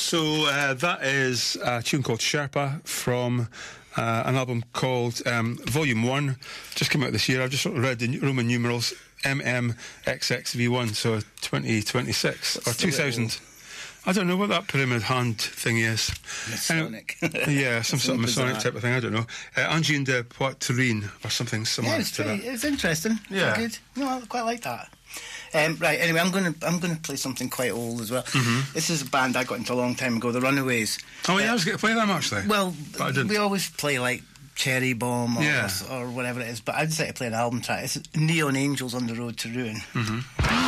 So that is a tune called Sherpa from an album called Volume 1. Just came out this year. I've just sort of read the Roman numerals, MMXXV1, so 2026 or 2000. I don't know what that pyramid hand thing is. Masonic. Yeah, some sort of Masonic type of thing, I don't know. Angine de Poitrine or something similar to that. It's interesting. Yeah. Good. No, I quite like that. Right, anyway, I'm gonna play something quite old as well. This is a band I got into a long time ago, the Runaways. Oh yeah, I was going to play them actually. Well, but I didn't. we always play like Cherry Bomb or whatever it is, but I decided to play an album track. It's Neon Angels on the Road to Ruin.